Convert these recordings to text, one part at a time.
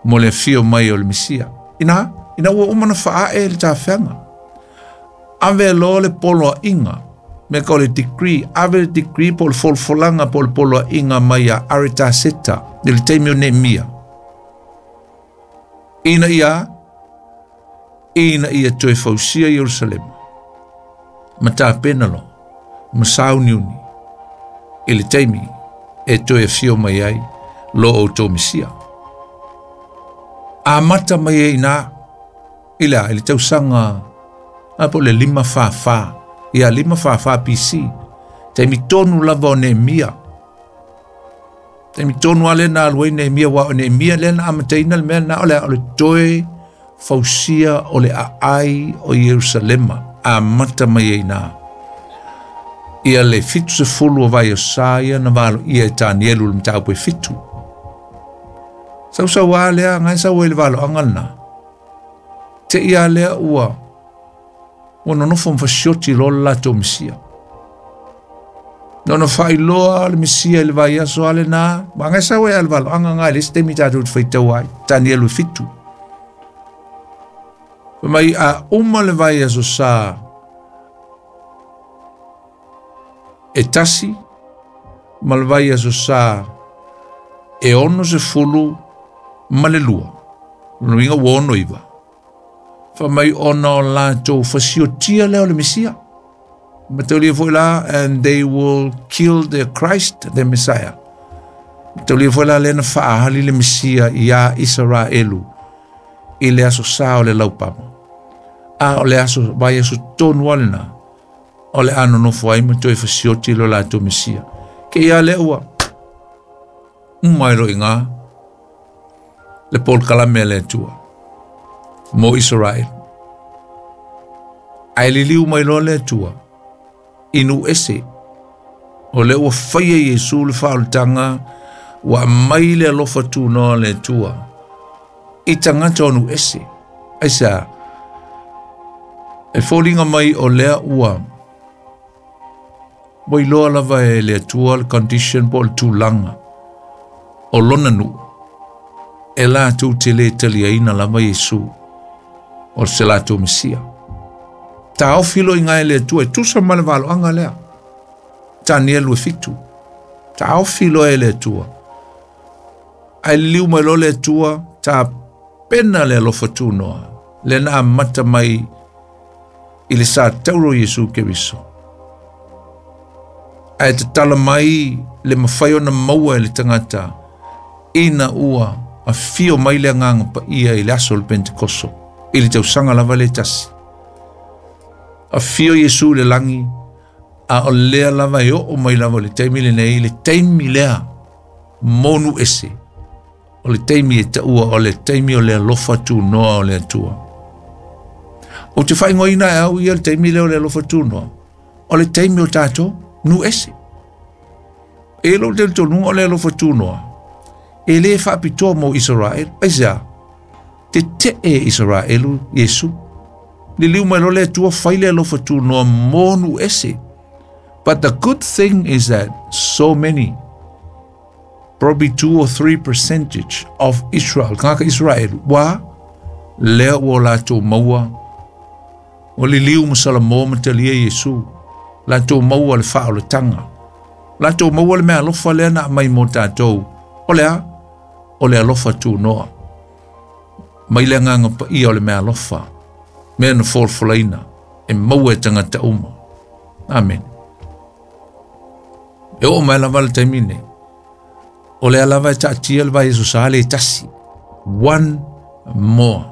mo le fio mai o le Mesia. Ina ua umana faae le tawhenga. Ave lo le polo inga, me ko le degree, ave le degree po le folfolanga po le polo inga mai a arita seta, le teimi o Nehemia. Ina ia toe fausia Jerusalem. Mata penalo, masau niuni, ile teimi, e toe fio mai ai, lo o tō Mesia. A mata mai e ina, ile tausanga, apo le 5 fa, ia 5 fa PC, teimi tonu lava o Nehemia. Teimi tonu ale na alwai Nehemia wa o Nehemia le na amateina le mea na ole toe fausia o le aai o Jerusalema. A mata mai e ina. Ia le fitu se fulu o vai o saia na valo ia e Danielu le mtau pe fitu. Sau wa lea ngai sau ele valo angana. Te ia lea ua. Wana no fom fasioti lo la to Mesia. No fai loa le Mesia le vai aso ale na. Ma ngai sau e alvalo anganga le ste mi tatu fai tawai. Danielu fitu. Mai a le vai aso sa e tasi ma le vai aso sa e ono se fulu ma le lua no inga wono iva fa mai ona o la tau fasiotia leo le Mesia ma tau lia foi la and they will kill the Christ, the Messiah. Tau lia foi la lena faahali le Mesia ia Israelu i le aso sa o le laupama a o le aso vai aso tonu alena o le ano no fuai ma toi fasioti lo la to Mesia ke ia le ua mai lo inga le pol kalame le tua mo Israel ai liliu mai lo le tua inu ese o le ua faia Yesu le faultanga wa mai le alofa tu no le tua i tangata onu ese aisa e fōlinga mai o lea ua Boi loa lava e le atua le condition po le tūlanga o lona nu e la tu te le tali aina lava Yesu o se la tu Mesia. Ta au filo inga e le atua e tusa male valo anga lea. Ta nielu e fitu. Ta au filo e le atua. Ai liu mai lo le atua ta pena le alofa tūnoa. Le na mata mai i le sa tauro Yesu ke riso. Ai te tala mai le mawhai o na maua le tangata ina ua a fio mai le nganga pa ia i le aso le Pentekoso i le tausanga lava le tasi a fio Yesu le langi a o lea lava e o mai lava le taimi le nei le taimi lea monu ese o le taimi e taua o le taimi o le alofa tu noa o le atua o te whai ngoina e au ia le taimi leo le alofa tu noa o le taimi o tato nu ese. E lo del tonu o le alofa tunoa. E le whapitoa mo Israel. Aisa, te e Israelu, Yesu. Ni liu mai lo le tua whai le alofa tunoa mo nu ese. But the good thing is that so many, probably 2 or 3% of Israel, kaka Israel, wa lea o la to maua. O li liu masala mo matalia Yesu. La tō maua le wha o le tanga. La tō maua le mea alofa lea na mai mo tātou. O le alofa tū noa. Mai le nganga pa ia o le mea alofa. Mea na whorfolaina. E maua e tangata uma. Amen. E o mai lava le taimine. O le alava e tātia le vai Yesu sahale e tasi. One more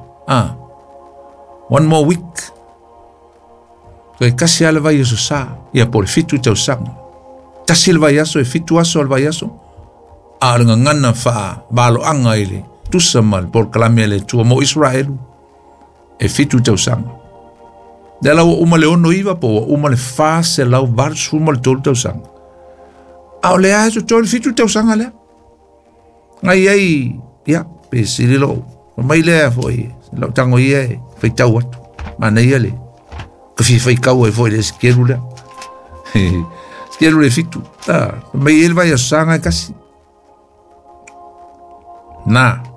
week. Koe kasi ale vai aso sa, ia po le fitu tau sanga. Tasi le vai aso e fitu aso al vai aso. A renga ngana wha balo anga ele, tusa mal por kalame ele tua mo Israelu. E fitu tau sanga. De la uma le ono iwa po, uma le fa se lau varsu uma le tolu tau sanga. A o le aso tolu fitu tau sanga lea. Ngai ai, ia, pe sirilo. Mai lea foi, lau tango ia e, fai tau atu. Mana ia le. Ka fai kau e foi le skeru le. Skeru le fitu. Mai ele vai a sanga kasi. Na.